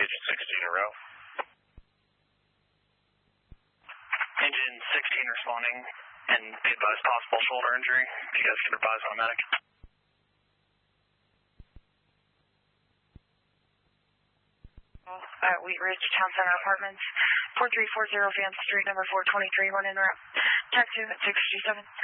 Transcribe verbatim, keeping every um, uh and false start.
Engine sixteen a row. Engine sixteen responding, and be advised possible shoulder injury. You guys can advise on a medic. At Wheat Ridge Town Center Apartments, four three four zero Vance Street, number four twenty-three, one in route. Taxi at six two seven.